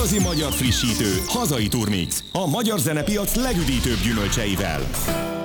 Igazi magyar frissítő, hazai turmix. A magyar zenepiac legüdítőbb gyümölcseivel.